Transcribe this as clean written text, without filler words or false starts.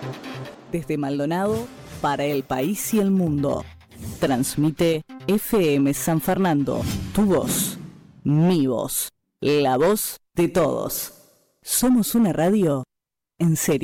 Desde Maldonado, para el país y el mundo. Transmite FM San Fernando. Tu voz, mi voz, la voz de todos. Somos una radio en serio.